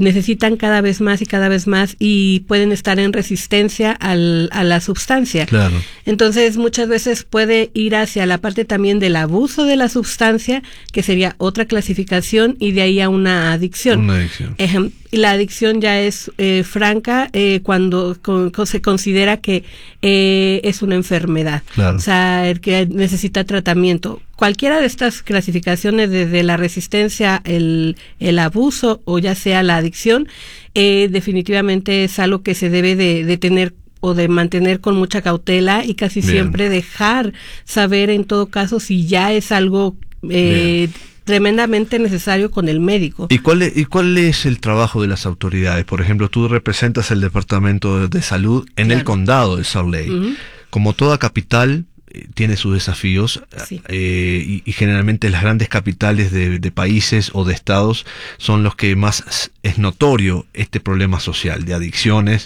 necesitan cada vez más y pueden estar en resistencia a la sustancia. Claro. Entonces muchas veces puede ir hacia la parte también del abuso de la sustancia, que sería otra clasificación, y de ahí a una adicción. Y la adicción ya es franca cuando se considera que es una enfermedad. Claro. O sea, el que necesita tratamiento. Cualquiera de estas clasificaciones, desde la resistencia, el abuso o ya sea la adicción, definitivamente es algo que se debe de tener o de mantener con mucha cautela, y casi siempre dejar saber en todo caso si ya es algo tremendamente necesario con el médico. ¿Y cuál es el trabajo de las autoridades? Por ejemplo, tú representas el Departamento de Salud en el condado de Salt Lake. Uh-huh. Como toda capital, tiene sus desafíos, sí. Y generalmente las grandes capitales de países o de estados son los que más es notorio este problema social, de adicciones,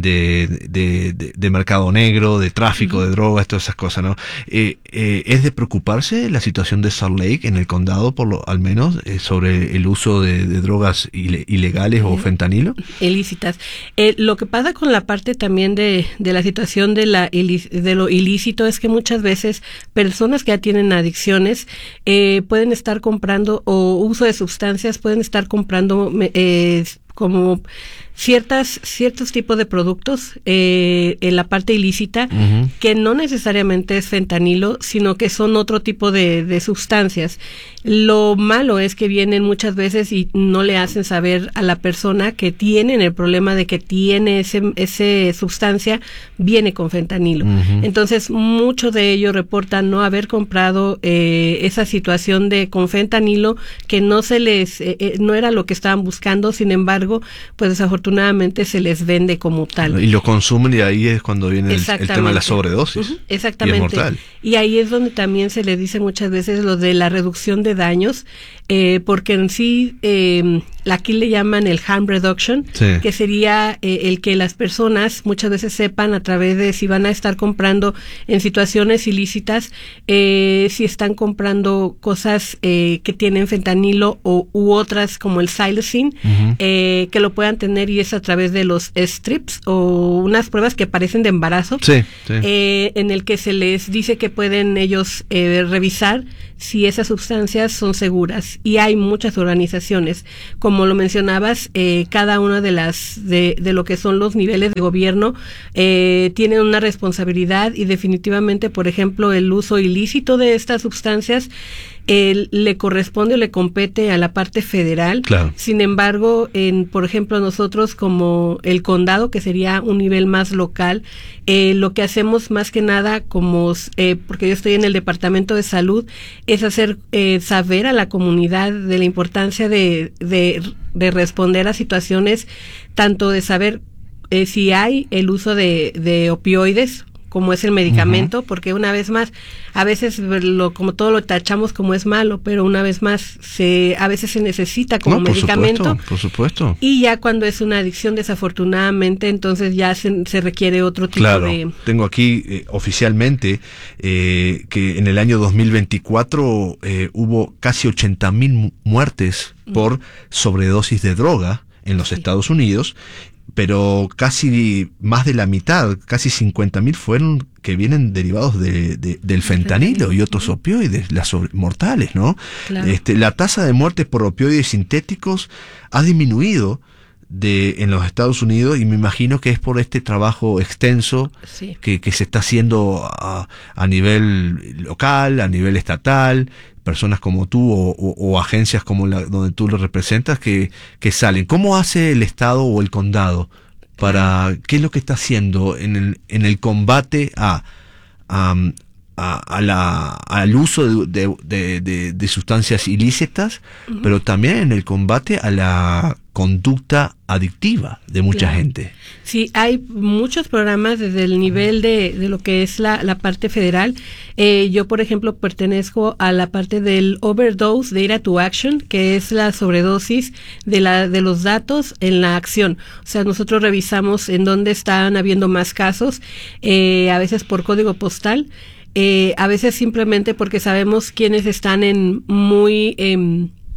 de mercado negro, de tráfico de drogas, todas esas cosas, ¿no? ¿Es de preocuparse la situación de Salt Lake en el condado, al menos, sobre el uso de drogas ilegales o fentanilo? Ilícitas. Lo que pasa con la parte también de la situación de lo ilícito es que muchas veces personas que ya tienen adicciones pueden estar comprando, o uso de sustancias, pueden estar comprando como ciertos tipos de productos en la parte ilícita, uh-huh, que no necesariamente es fentanilo, sino que son otro tipo de sustancias. Lo malo es que vienen muchas veces y no le hacen saber a la persona que tienen el problema de que tiene ese sustancia, viene con fentanilo. Uh-huh. Entonces, muchos de ellos reportan no haber comprado esa situación con fentanilo, que no se les no era lo que estaban buscando. Sin embargo, pues desafortunadamente se les vende como tal. Y lo consumen, y ahí es cuando viene el tema de la sobredosis. Uh-huh, exactamente. Y es mortal. Y ahí es donde también se le dice muchas veces lo de la reducción de daños, porque en sí aquí le llaman el harm reduction, sí, que sería el que las personas muchas veces sepan a través de si van a estar comprando en situaciones ilícitas, si están comprando cosas que tienen fentanilo u otras como el psilocin, uh-huh, que lo puedan tener, y es a través de los strips o unas pruebas que parecen de embarazo, sí. En el que se les dice que pueden ellos revisar si esas sustancias son seguras. Y hay muchas organizaciones, como lo mencionabas, cada una de lo que son los niveles de gobierno tienen una responsabilidad, y definitivamente, por ejemplo, el uso ilícito de estas sustancias le corresponde o le compete a la parte federal. Claro. Sin embargo, por ejemplo, nosotros como el condado, que sería un nivel más local, lo que hacemos más que nada, porque yo estoy en el Departamento de Salud, es hacer saber a la comunidad de la importancia de responder a situaciones, tanto de saber si hay el uso de opioides, como es el medicamento, uh-huh, porque una vez más, a veces como todo lo tachamos como es malo, pero una vez más a veces se necesita como medicamento. Por supuesto. Y ya cuando es una adicción, desafortunadamente, entonces ya se requiere otro tipo de... Tengo aquí oficialmente que en el año 2024 hubo casi 80,000 muertes por sobredosis de droga en los Estados Unidos, pero casi más de la mitad, casi 50,000 fueron que vienen derivados del fentanilo y otros opioides, las mortales, ¿no? Claro. La tasa de muertes por opioides sintéticos ha disminuido en los Estados Unidos, y me imagino que es por este trabajo extenso, sí, que se está haciendo a nivel local, a nivel estatal, personas como tú o agencias como donde tú lo representas que salen. ¿Cómo hace el Estado o el condado qué es lo que está haciendo en el combate al uso de sustancias ilícitas, uh-huh, pero también en el combate a la conducta adictiva de mucha gente? Sí, hay muchos programas desde el nivel de lo que es la parte federal. Yo, por ejemplo, pertenezco a la parte del Overdose Data to Action, que es la sobredosis de los datos en la acción. O sea, nosotros revisamos en dónde están habiendo más casos, a veces por código postal, a veces simplemente porque sabemos quiénes están en muy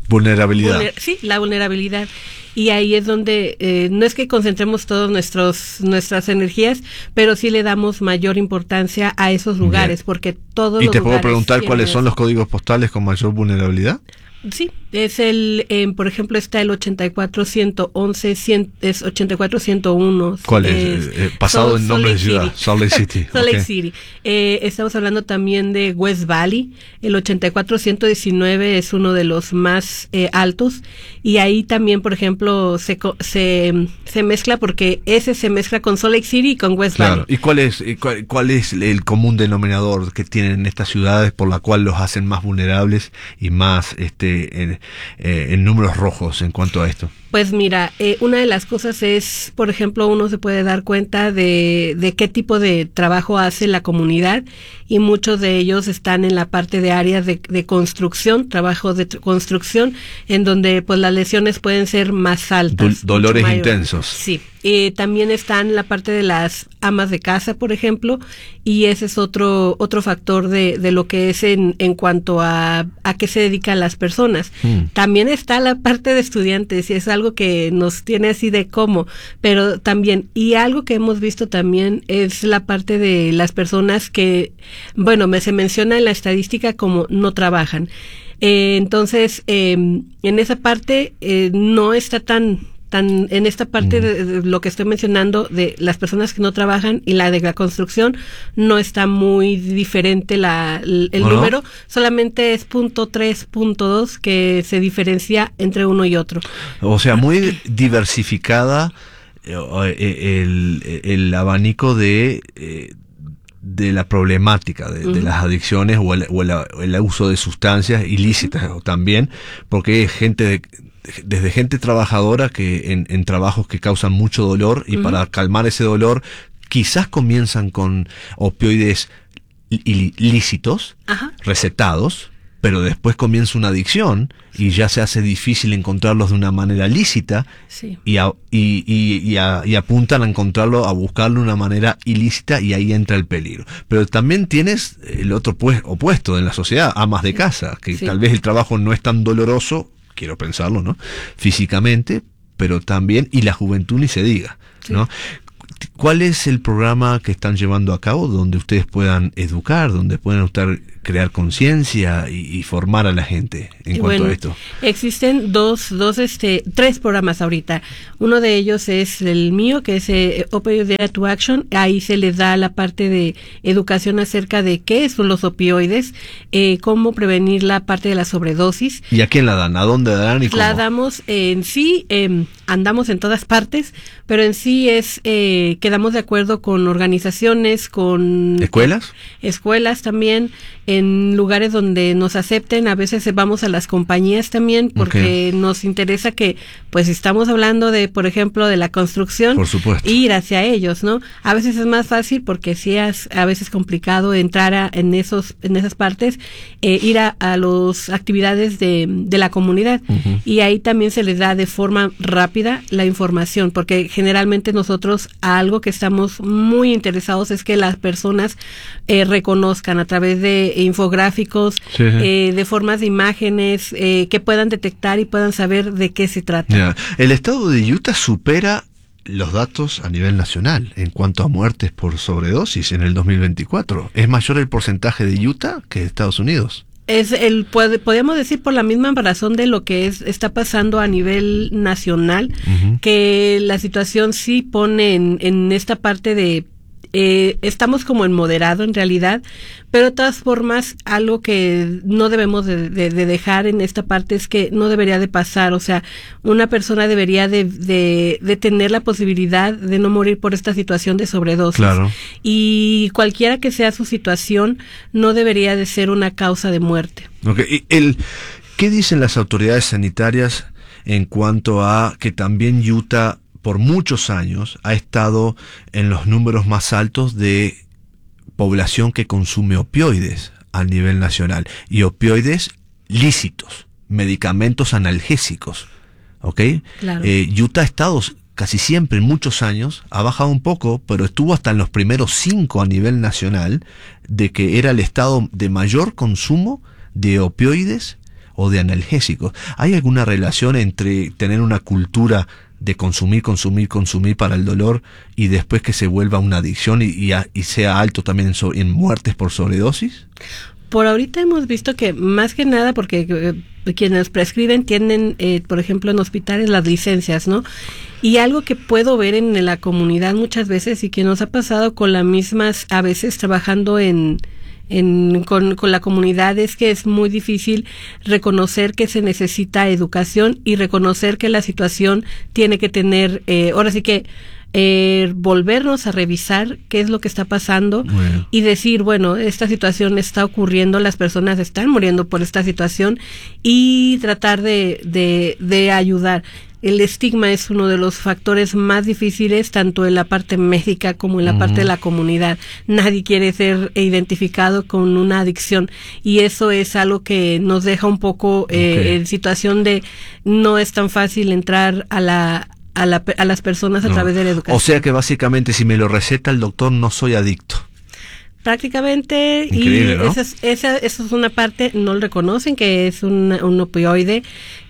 Vulnerabilidad. Sí, la vulnerabilidad. Y ahí es donde no es que concentremos todas nuestras energías, pero sí le damos mayor importancia a esos lugares, porque todos los lugares... ¿Y te puedo preguntar cuáles son los códigos postales con mayor vulnerabilidad? Sí, es por ejemplo, está el 84111, es 84101. ¿Cuál es? Pasado en nombre de ciudad. Salt Lake City. Salt Lake City. Estamos hablando también de West Valley. El 84119 es uno de los más altos. Y ahí también, por ejemplo, se mezcla porque ese se mezcla con Salt Lake City y con West Valley. ¿Y cuál es el común denominador que tienen estas ciudades por la cual los hacen más vulnerables y más en números rojos en cuanto a esto? Pues mira, una de las cosas es, por ejemplo, uno se puede dar cuenta de qué tipo de trabajo hace la comunidad, y muchos de ellos están en la parte de áreas de construcción, trabajo de construcción, en donde pues las lesiones pueden ser más altas. Dolores intensos. Sí. También están la parte de las amas de casa, por ejemplo, y ese es otro factor de lo que es en cuanto a qué se dedican las personas. También está la parte de estudiantes, y es algo que nos tiene así de cómo, pero también, y algo que hemos visto también es la parte de las personas que, bueno, se menciona en la estadística como no trabajan. Entonces, en esa parte no está tan en esta parte de lo que estoy mencionando de las personas que no trabajan y la de la construcción, no está muy diferente el número, solamente es 0.3, 0.2 que se diferencia entre uno y otro. O sea, muy diversificada el abanico de la problemática de las adicciones o el uso de sustancias ilícitas también, porque hay desde gente trabajadora que en trabajos que causan mucho dolor, y para calmar ese dolor quizás comienzan con opioides ilícitos, recetados, pero después comienza una adicción y ya se hace difícil encontrarlos de una manera lícita, y apuntan a encontrarlo, a buscarlo de una manera ilícita, y ahí entra el peligro. Pero también tienes el otro opuesto en la sociedad, amas de casa, que tal vez el trabajo no es tan doloroso, quiero pensarlo, ¿no? Físicamente, pero también, y la juventud ni se diga, ¿no? ¿Cuál es el programa que están llevando a cabo donde ustedes puedan educar, donde puedan crear conciencia y formar a la gente en cuanto a esto? Existen tres programas ahorita. Uno de ellos es el mío, que es Opioid Data to Action. Ahí se les da la parte de educación acerca de qué son los opioides, cómo prevenir la parte de la sobredosis. ¿Y a quién la dan? ¿A dónde la dan y cómo? La damos en sí, andamos en todas partes, pero en sí es quedamos de acuerdo con organizaciones, con escuelas también, en lugares donde nos acepten. A veces vamos a las compañías también, porque nos interesa que, pues, si estamos hablando de, por ejemplo, de la construcción, por supuesto, ir hacia ellos, ¿no? A veces es más fácil porque sí es a veces complicado entrar en esas partes, ir a las actividades de la comunidad, y ahí también se les da de forma rápida la información, porque generalmente nosotros algo que estamos muy interesados es que las personas reconozcan a través de infográficos, de formas de imágenes, que puedan detectar y puedan saber de qué se trata. El estado de Utah supera los datos a nivel nacional en cuanto a muertes por sobredosis en el 2024. ¿Es mayor el porcentaje de Utah que de Estados Unidos? Podríamos decir por la misma razón de lo que está pasando a nivel nacional, que la situación sí pone en esta parte de estamos como en moderado en realidad, pero de todas formas algo que no debemos de dejar en esta parte es que no debería de pasar. O sea, una persona debería de tener la posibilidad de no morir por esta situación de sobredosis. Claro. Y cualquiera que sea su situación, no debería de ser una causa de muerte. ¿Qué dicen las autoridades sanitarias en cuanto a que también Utah por muchos años ha estado en los números más altos de población que consume opioides a nivel nacional, y opioides lícitos, medicamentos analgésicos, ¿ok? Claro. Utah ha estado casi siempre, en muchos años, ha bajado un poco, pero estuvo hasta en los primeros 5 a nivel nacional, de que era el estado de mayor consumo de opioides o de analgésicos. ¿Hay alguna relación entre tener una cultura de consumir para el dolor y después que se vuelva una adicción y sea alto también en muertes por sobredosis? Por ahorita hemos visto que más que nada porque quienes prescriben tienen, por ejemplo, en hospitales las licencias, ¿no? Y algo que puedo ver en la comunidad muchas veces y que nos ha pasado con las mismas, a veces trabajando con la comunidad, es que es muy difícil reconocer que se necesita educación y reconocer que la situación tiene que tener, ahora sí que volvernos a revisar qué es lo que está pasando y decir, bueno, esta situación está ocurriendo, las personas están muriendo por esta situación y tratar de ayudar. El estigma es uno de los factores más difíciles, tanto en la parte médica como en la parte de la comunidad. Nadie quiere ser identificado con una adicción y eso es algo que nos deja un poco en situación de no es tan fácil entrar a las personas a través de la educación. O sea que básicamente si me lo receta el doctor no soy adicto. Prácticamente. Increíble, y ¿no? esa es una parte, no lo reconocen que es un opioide,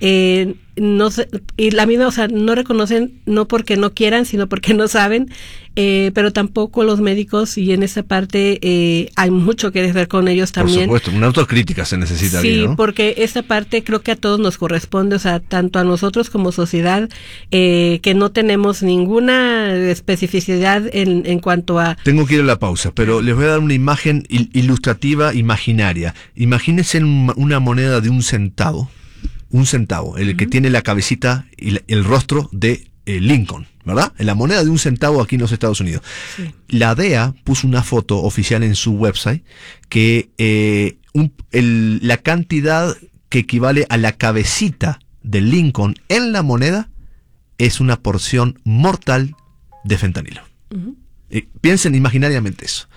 no sé, y la misma, o sea, no reconocen no porque no quieran, sino porque no saben, pero tampoco los médicos, y en esa parte hay mucho que hacer con ellos también. Por supuesto, una autocrítica se necesita. Sí, aquí, ¿no? porque esa parte creo que a todos nos corresponde, o sea, tanto a nosotros como sociedad, que no tenemos ninguna especificidad en cuanto a... Tengo que ir a la pausa, pero les voy a dar una imagen ilustrativa imaginaria. Imagínense una moneda de un centavo, el que tiene la cabecita y el rostro de Lincoln, ¿verdad? En la moneda de un centavo aquí en los Estados Unidos. Sí. La DEA puso una foto oficial en su website que la cantidad que equivale a la cabecita de Lincoln en la moneda es una porción mortal de fentanilo. Piensen imaginariamente eso.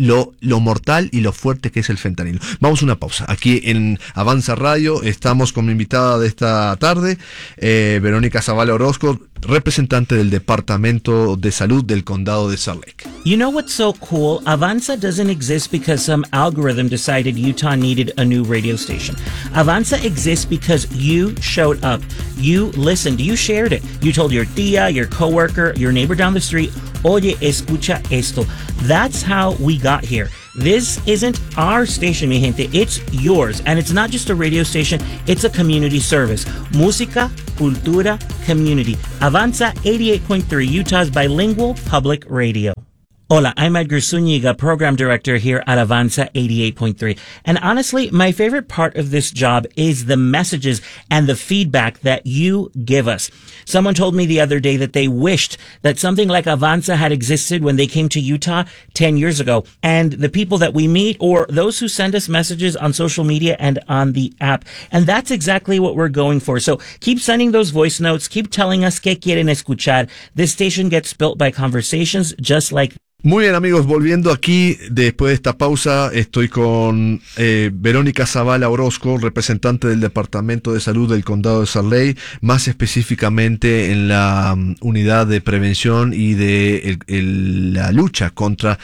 Lo mortal y lo fuerte que es el fentanilo. Vamos a una pausa. Aquí en Avanza Radio estamos con mi invitada de esta tarde, Verónica Zavala Orozco, representante del Departamento de Salud del Condado de Salt Lake. You know what's so cool? Avanza doesn't exist because some algorithm decided Utah needed a new radio station. Avanza exists because you showed up. You listened. You shared it. You told your tía, your coworker, your neighbor down the street, oye, escucha esto. That's how we got here. This isn't our station, mi gente. It's yours. And it's not just a radio station. It's a community service. Música, cultura, community. Avanza 88.3, Utah's bilingual public radio. Hola, I'm Edgar Zúñiga, Program Director here at Avanza 88.3. And honestly, my favorite part of this job is the messages and the feedback that you give us. Someone told me the other day that they wished that something like Avanza had existed when they came to Utah 10 years ago. And the people that we meet or those who send us messages on social media and on the app. And that's exactly what we're going for. So keep sending those voice notes. Keep telling us qué quieren escuchar. This station gets built by conversations just like Muy bien, amigos, volviendo aquí después de esta pausa, estoy con Verónica Zavala Orozco, representante del Departamento de Salud del Condado de Salt Lake, más específicamente en la unidad de prevención y de la lucha contra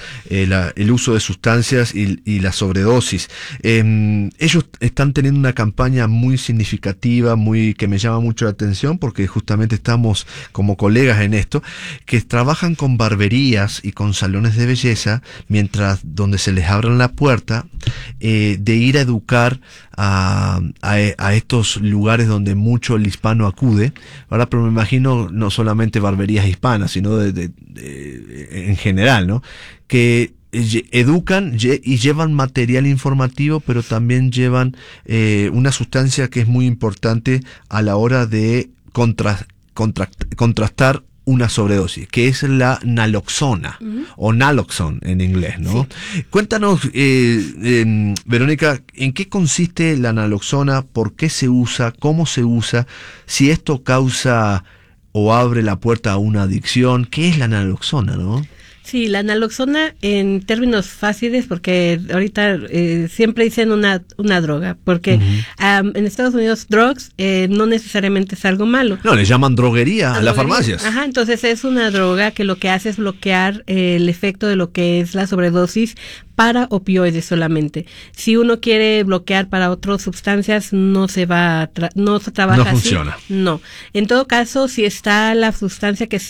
el uso de sustancias y la sobredosis. Ellos están teniendo una campaña muy significativa, que me llama mucho la atención, porque justamente estamos como colegas en esto, que trabajan con barberías y con salones de belleza, donde se les abran la puerta, de ir a educar a estos lugares donde mucho el hispano acude. Ahora, pero me imagino no solamente barberías hispanas, sino en general, ¿no? Que educan y llevan material informativo, pero también llevan una sustancia que es muy importante a la hora de contrastar una sobredosis, que es la naloxona, o naloxone en inglés, ¿no? Sí. Cuéntanos, Verónica, ¿en qué consiste la naloxona? ¿Por qué se usa? ¿Cómo se usa? Si esto causa o abre la puerta a una adicción. ¿Qué es la naloxona, no? Sí, la naloxona en términos fáciles, porque ahorita siempre dicen una droga, porque en Estados Unidos drugs no necesariamente es algo malo. No, le llaman droguería a las farmacias. Ajá, entonces es una droga que lo que hace es bloquear el efecto de lo que es la sobredosis para opioides solamente. Si uno quiere bloquear para otras sustancias, no se trabaja no así. funciona. No. En todo caso, si está la sustancia que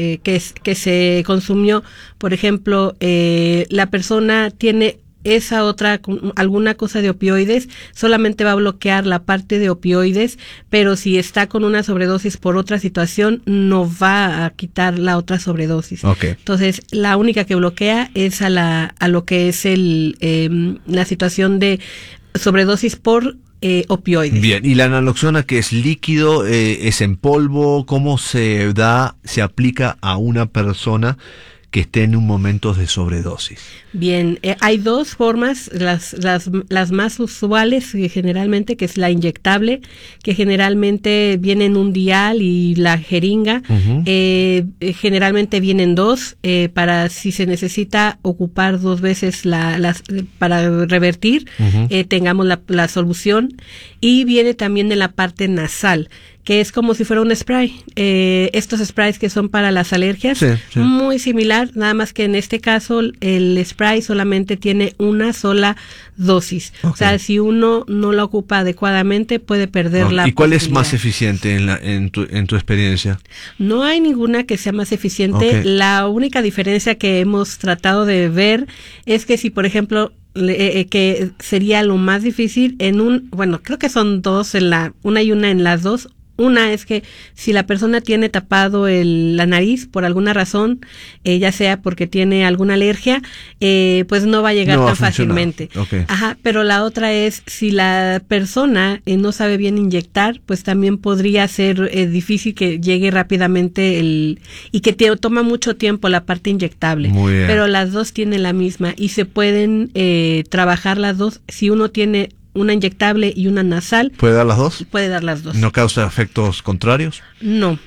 se consumió, por ejemplo, la persona tiene esa otra, alguna cosa de opioides, solamente va a bloquear la parte de opioides, pero si está con una sobredosis por otra situación, no va a quitar la otra sobredosis. Okay. Entonces, la única que bloquea es a lo que es la situación de sobredosis por opioides. Bien, ¿y la naloxona, que es líquido, es en polvo? ¿Cómo se aplica a una persona que esté en un momento de sobredosis? Bien, hay dos formas, las más usuales generalmente, que es la inyectable, que generalmente viene en un dial, y la jeringa, generalmente vienen dos, para si se necesita ocupar 2 veces para revertir, tengamos la solución, y viene también en la parte nasal, que es como si fuera un spray. Estos sprays que son para las alergias, sí. Muy similar, nada más que en este caso el spray solamente tiene una sola dosis. Okay. O sea, si uno no la ocupa adecuadamente, puede perder la ¿Y cuál es más eficiente en tu experiencia? No hay ninguna que sea más eficiente. Okay. La única diferencia que hemos tratado de ver es que si, por ejemplo, que sería lo más difícil creo que son dos una y una en las dos. Una es que si la persona tiene tapado la nariz por alguna razón, ya sea porque tiene alguna alergia, pues no va a llegar tan fácilmente. Okay. Ajá, pero la otra es si la persona no sabe bien inyectar, pues también podría ser difícil que llegue rápidamente y que toma mucho tiempo la parte inyectable. Muy bien. Pero las dos tienen la misma y se pueden trabajar las dos. Si uno tiene una inyectable y una nasal. ¿Puede dar las dos? Puede dar las dos. ¿No causa efectos contrarios? No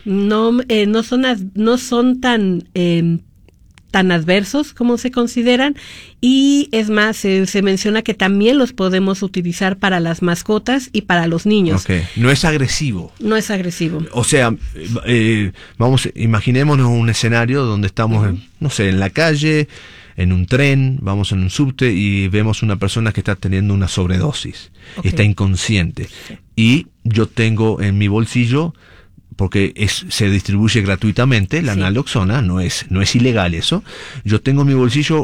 son tan adversos como se consideran, y es más, se menciona que también los podemos utilizar para las mascotas y para los niños. Okay. No es agresivo. No es agresivo. O sea, imaginémonos un escenario donde estamos, en la calle, en un tren, vamos en un subte y vemos una persona que está teniendo una sobredosis, está inconsciente, y yo tengo en mi bolsillo, porque se distribuye gratuitamente la naloxona, no es ilegal eso. Yo tengo en mi bolsillo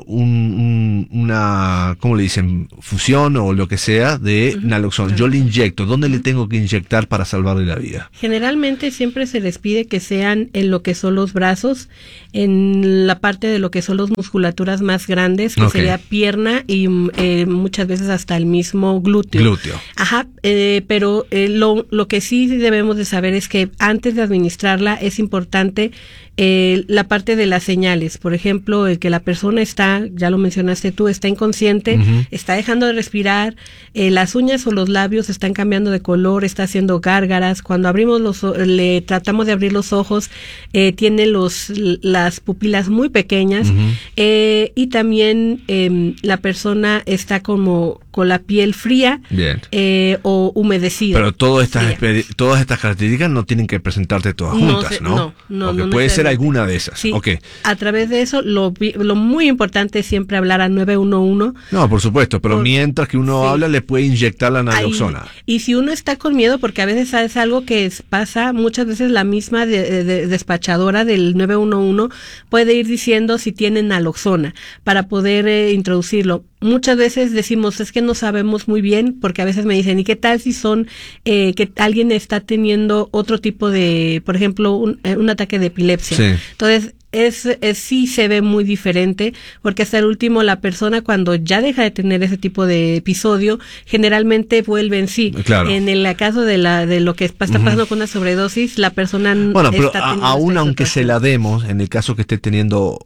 una, ¿cómo le dicen? Fusión o lo que sea de naloxona. Yo le inyecto. ¿Dónde le tengo que inyectar para salvarle la vida? Generalmente siempre se les pide que sean en lo que son los brazos, en la parte de lo que son las musculaturas más grandes, que sería pierna y muchas veces hasta el mismo glúteo. Ajá, pero lo que sí debemos de saber es que antes de administrarla es importante la parte de las señales. Por ejemplo, que la persona ya lo mencionaste tú, está inconsciente, está dejando de respirar, las uñas o los labios están cambiando de color, está haciendo gárgaras. Cuando le tratamos de abrir los ojos, tiene las pupilas muy pequeñas, y también la persona está como con la piel fría, o humedecida. Pero todas estas características no tienen que presentarte todas juntas, ¿no? No, porque puede ser alguna de esas. Sí, a través de eso, lo muy importante es siempre hablar a 911. No, por supuesto, pero mientras que uno habla, le puede inyectar la naloxona. Y si uno está con miedo, porque a veces es algo que pasa, muchas veces la misma despachadora del 911 puede ir diciendo si tiene naloxona para poder introducirlo. Muchas veces decimos, es que no sabemos muy bien, porque a veces me dicen, ¿y qué tal si que alguien está teniendo otro tipo de, por ejemplo, un ataque de epilepsia? Sí. Entonces, sí se ve muy diferente, porque hasta el último la persona, cuando ya deja de tener ese tipo de episodio, generalmente vuelve en sí. Claro. En el caso de lo que está pasando con una sobredosis, la persona pero aún aunque se la demos, en el caso que esté teniendo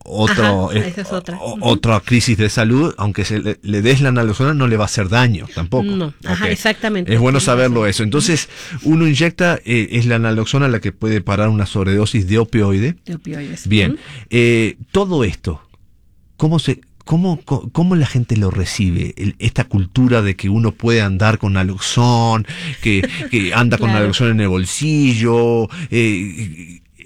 otra crisis de salud, aunque le des la naloxona, no le va a hacer daño tampoco. No, exactamente. Es bueno saberlo eso. Entonces, uno inyecta, es la naloxona la que puede parar una sobredosis de opioide. Bien. Todo esto, ¿cómo la gente lo recibe? Esta cultura de que uno puede andar con naloxón, que anda con naloxón en el bolsillo,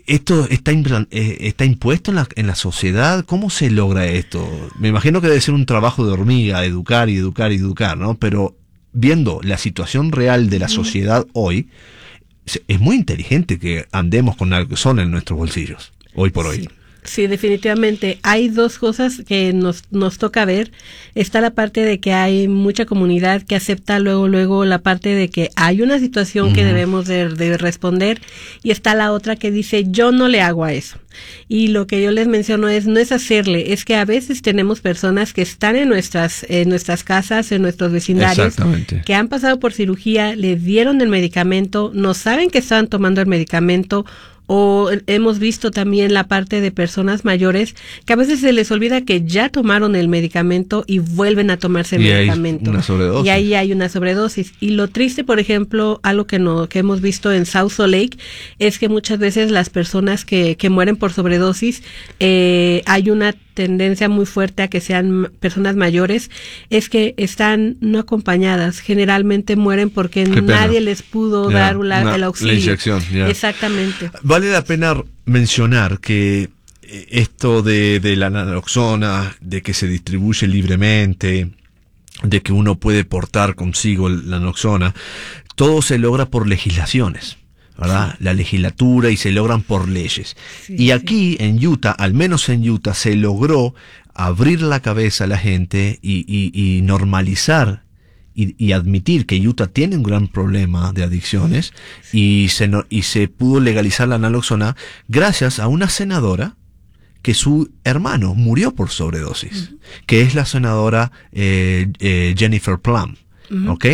¿Esto está impuesto en la sociedad? ¿Cómo se logra esto? Me imagino que debe ser un trabajo de hormiga, educar, ¿no? Pero viendo la situación real de la sociedad hoy, es muy inteligente que andemos con naloxona en nuestros bolsillos, hoy por hoy. Sí, definitivamente. Hay dos cosas que nos toca ver. Está la parte de que hay mucha comunidad que acepta luego la parte de que hay una situación que debemos de responder, y está la otra que dice, yo no le hago a eso. Y lo que yo les menciono no es hacerle, es que a veces tenemos personas que están en nuestras casas, en nuestros vecindarios, que han pasado por cirugía, les dieron el medicamento, no saben que estaban tomando el medicamento. O hemos visto también la parte de personas mayores que a veces se les olvida que ya tomaron el medicamento y vuelven a tomarse el medicamento. Una sobredosis. Y ahí hay una sobredosis. Y lo triste, por ejemplo, algo que hemos visto en South Salt Lake, es que muchas veces las personas que mueren por sobredosis, hay una tendencia muy fuerte a que sean personas mayores, es que están no acompañadas. Generalmente mueren porque nadie les pudo dar el auxilio. La inyección. Exactamente. Vale la pena mencionar que esto de la naloxona, de que se distribuye libremente, de que uno puede portar consigo la naloxona, todo se logra por legislaciones, ¿verdad? La legislatura, y se logran por leyes. Y aquí en Utah, al menos en Utah, se logró abrir la cabeza a la gente y normalizar y admitir que Utah tiene un gran problema de adicciones, y se pudo legalizar la naloxona gracias a una senadora que su hermano murió por sobredosis, que es la senadora Jennifer Plum. ¿Ok?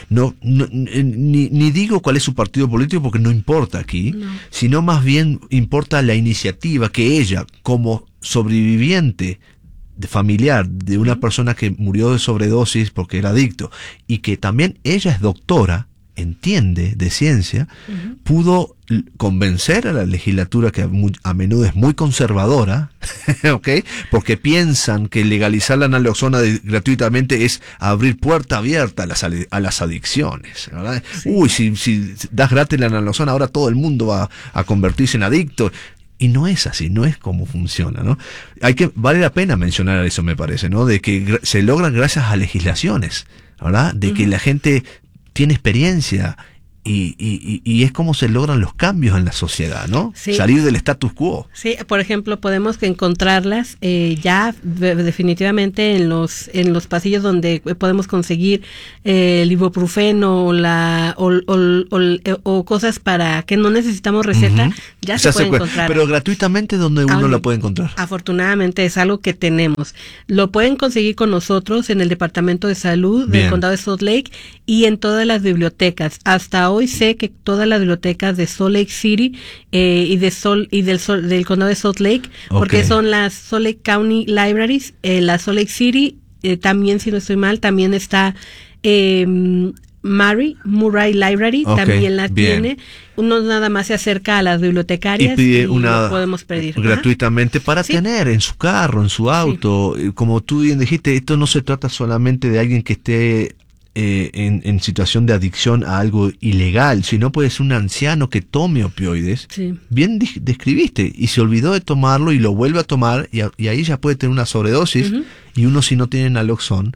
Ni digo cuál es su partido político porque no importa aquí, sino más bien importa la iniciativa que ella, como sobreviviente familiar de una persona que murió de sobredosis porque era adicto, y que también ella es doctora, entiende de ciencia, pudo convencer a la legislatura, que a menudo es muy conservadora, ¿okay? Porque piensan que legalizar la naloxona gratuitamente es abrir puerta abierta a las adicciones, ¿verdad? Si das gratis la naloxona, ahora todo el mundo va a convertirse en adicto. Y no es así, no es como funciona, ¿no? Vale la pena mencionar eso, me parece, ¿no? De que se logran gracias a legislaciones, ¿verdad? De que la gente tiene experiencia y es como se logran los cambios en la sociedad, ¿no? Sí. Salir del status quo. Sí, por ejemplo, podemos encontrarlas ya definitivamente en los pasillos donde podemos conseguir el ibuprofeno o cosas para que no necesitamos receta, ya se puede encontrar. Pero gratuitamente, ¿donde uno la puede encontrar? Afortunadamente es algo que tenemos. Lo pueden conseguir con nosotros en el Departamento de Salud del Condado de Salt Lake y en todas las bibliotecas. Hasta hoy sé que todas las bibliotecas de Salt Lake City y del condado de Salt Lake, porque son las Salt Lake County Libraries, la Salt Lake City, también, si no estoy mal, también está Murray Library, también la tiene. Uno nada más se acerca a las bibliotecarias y lo podemos pedir gratuitamente para tener en su carro, en su auto. Como tú bien dijiste, esto no se trata solamente de alguien que esté en situación de adicción a algo ilegal, sino puede ser un anciano que tome opioides. Bien describiste, y se olvidó de tomarlo y lo vuelve a tomar, y ahí ya puede tener una sobredosis, y uno, si no tiene naloxón,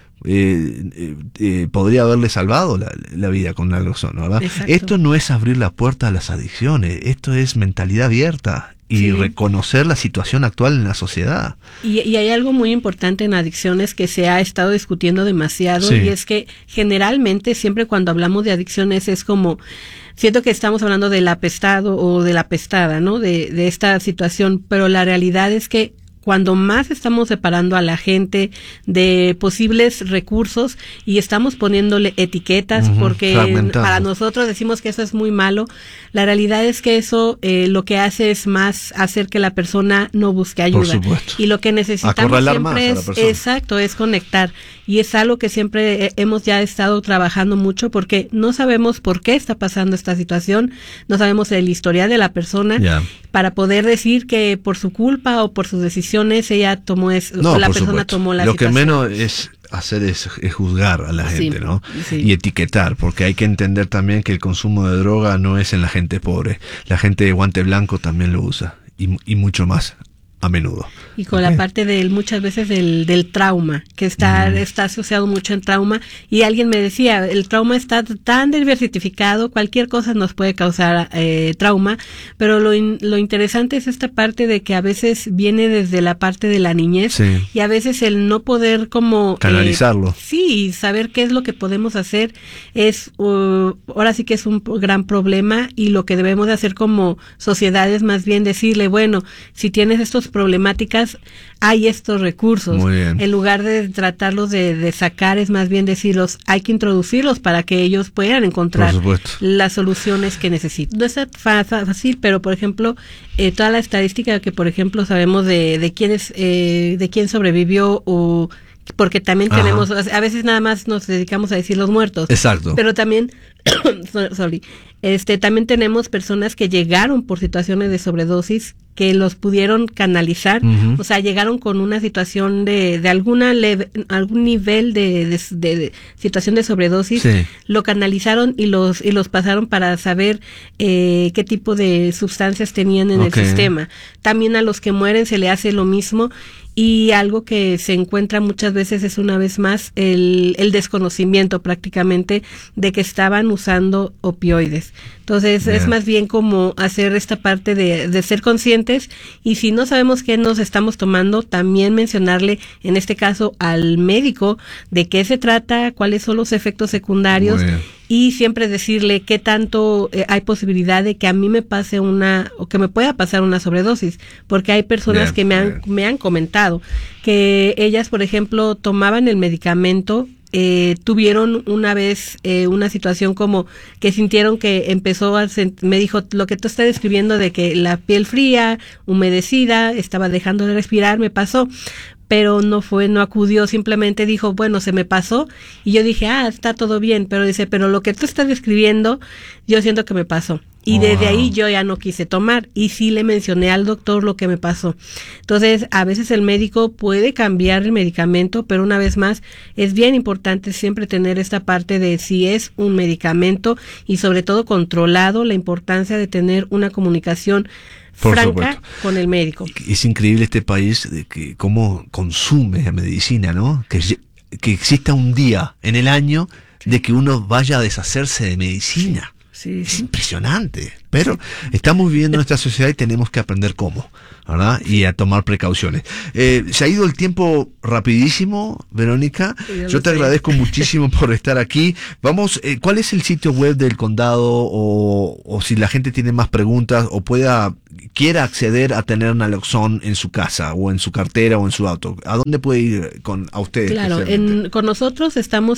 podría haberle salvado la vida con naloxón, ¿verdad? Exacto. Esto no es abrir la puerta a las adicciones, esto es mentalidad abierta y reconocer la situación actual en la sociedad. Y hay algo muy importante en adicciones que se ha estado discutiendo demasiado, y es que generalmente siempre cuando hablamos de adicciones es como, siento que estamos hablando del apestado o de la apestada, ¿no? De esta situación, pero la realidad es que cuando más estamos separando a la gente de posibles recursos y estamos poniéndole etiquetas, porque para nosotros decimos que eso es muy malo, la realidad es que eso lo que hace es más hacer que la persona no busque ayuda. Y lo que necesitamos siempre es conectar. Y es algo que siempre hemos ya estado trabajando mucho, porque no sabemos por qué está pasando esta situación, no sabemos el historial de la persona, para poder decir que por su culpa o por sus decisiones ella tomó la persona tomó la situación. Lo que menos es hacer es juzgar a la gente, ¿no? Sí. Y etiquetar, porque hay que entender también que el consumo de droga no es en la gente pobre. La gente de guante blanco también lo usa, y mucho más a menudo. Y con la parte muchas veces del trauma, que está asociado mucho en trauma, y alguien me decía, el trauma está tan diversificado, cualquier cosa nos puede causar trauma, pero lo interesante es esta parte de que a veces viene desde la parte de la niñez, y a veces el no poder como canalizarlo. Sí, saber qué es lo que podemos hacer es, ahora sí que es un gran problema, y lo que debemos de hacer como sociedad es más bien decirle, bueno, si tienes estos problemáticas, hay estos recursos. Muy bien. En lugar de tratarlos de sacar, es más bien decirlos, hay que introducirlos para que ellos puedan encontrar las soluciones que necesitan. No es fácil, pero por ejemplo, toda la estadística que por ejemplo sabemos de quién sobrevivió, o porque también tenemos, a veces nada más nos dedicamos a decir los muertos. Exacto. Pero también, también tenemos personas que llegaron por situaciones de sobredosis, que los pudieron canalizar, o sea, llegaron con una situación de algún nivel de situación de sobredosis, lo canalizaron y los pasaron para saber qué tipo de sustancias tenían en el sistema. También a los que mueren se le hace lo mismo. Y algo que se encuentra muchas veces es, una vez más, el desconocimiento prácticamente de que estaban usando opioides. Entonces, es más bien como hacer esta parte de ser conscientes, y si no sabemos qué nos estamos tomando, también mencionarle, en este caso, al médico de qué se trata, cuáles son los efectos secundarios, y siempre decirle qué tanto hay posibilidad de que a mí me pase o que me pueda pasar una sobredosis, porque hay personas que me han comentado que ellas, por ejemplo, tomaban el medicamento, tuvieron una vez una situación como que sintieron que empezó me dijo, lo que tú estás describiendo de que la piel fría, humedecida, estaba dejando de respirar, me pasó. Pero no acudió, simplemente dijo, bueno, se me pasó, y yo dije, está todo bien, pero dice, pero lo que tú estás describiendo, yo siento que me pasó. Y desde ahí yo ya no quise tomar, y sí le mencioné al doctor lo que me pasó. Entonces, a veces el médico puede cambiar el medicamento, pero una vez más, es bien importante siempre tener esta parte de si es un medicamento, y sobre todo controlado, la importancia de tener una comunicación franca con el médico. Es increíble este país de que cómo consume la medicina, ¿no? Que exista un día en el año de que uno vaya a deshacerse de medicina. Es impresionante, pero estamos viviendo en esta sociedad y tenemos que aprender cómo, ¿verdad? Y a tomar precauciones. Se ha ido el tiempo rapidísimo, Verónica. Yo te agradezco muchísimo por estar aquí. Vamos, ¿cuál es el sitio web del condado, o si la gente tiene más preguntas o quiera acceder a tener naloxón en su casa o en su cartera o en su auto? ¿A dónde puede ir a ustedes? Claro, con nosotros estamos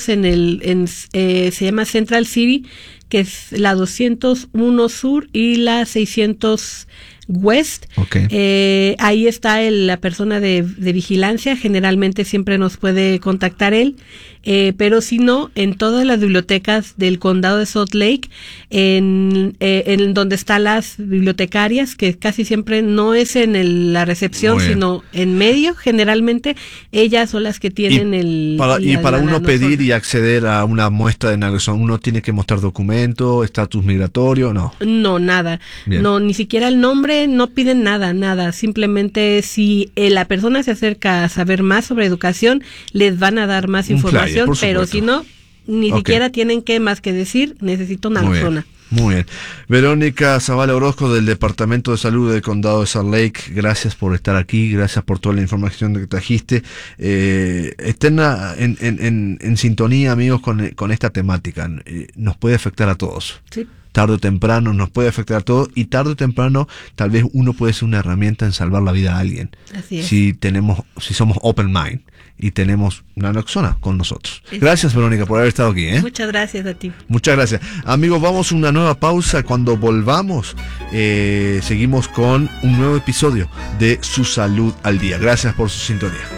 se llama Central City, que es la 201 Sur y la 600 West. Ahí está la persona de vigilancia, generalmente siempre nos puede contactar él, pero si no, en todas las bibliotecas del condado de Salt Lake, en donde están las bibliotecarias, que casi siempre no es en la recepción, sino en medio, generalmente ellas son las que tienen para uno pedir y acceder a una muestra de naloxón, ¿uno tiene que mostrar documento, estatus migratorio? No, nada. No, ni siquiera el nombre, no piden nada, simplemente si la persona se acerca a saber más sobre educación, les van a dar más información, pero si no, ni siquiera tienen más que decir, necesito naloxona. Muy bien. Verónica Zavala Orozco, del Departamento de Salud del Condado de Salt Lake, gracias por estar aquí, gracias por toda la información que trajiste. Estén en sintonía, amigos, con esta temática. Nos puede afectar a todos. Sí. Tarde o temprano nos puede afectar a todos, y tarde o temprano tal vez uno puede ser una herramienta en salvar la vida a alguien. Así es. Si somos open mind y tenemos naloxona con nosotros. Gracias, Verónica, por haber estado aquí. Muchas gracias a ti. Muchas gracias. Amigos, vamos a una nueva pausa. Cuando volvamos, seguimos con un nuevo episodio de Su Salud al Día. Gracias por su sintonía.